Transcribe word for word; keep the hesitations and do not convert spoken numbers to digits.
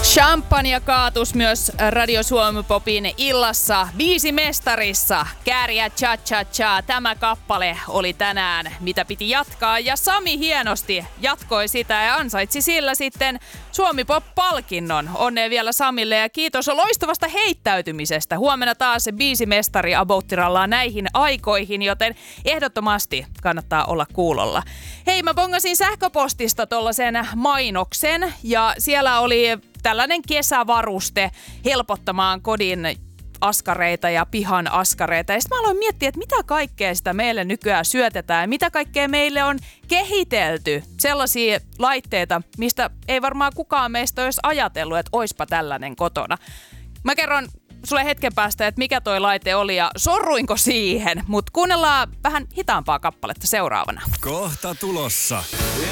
Champagne kaatus myös Radio Suomi Popin illassa biisimestarissa. Kääriä cha cha cha. Tämä kappale oli tänään, mitä piti jatkaa. Ja Sami hienosti jatkoi sitä ja ansaitsi sillä sitten Suomi Pop-palkinnon. Onnea vielä Samille ja kiitos loistavasta heittäytymisestä. Huomenna taas se biisimestari abouttirallaan näihin aikoihin, joten ehdottomasti kannattaa olla kuulolla. Hei, mä bongasin sähköpostista tollasen mainoksen ja siellä oli tällainen kesävaruste helpottamaan kodin askareita ja pihan askareita. Ja sitten mä aloin miettiä, että mitä kaikkea sitä meille nykyään syötetään ja mitä kaikkea meille on kehitelty. Sellaisia laitteita, mistä ei varmaan kukaan meistä olisi ajatellut, että oispa tällainen kotona. Mä kerron sulle hetken päästä, että mikä toi laite oli ja sorruinko siihen, mutta kuunnellaan vähän hitaampaa kappaletta seuraavana. Kohta tulossa.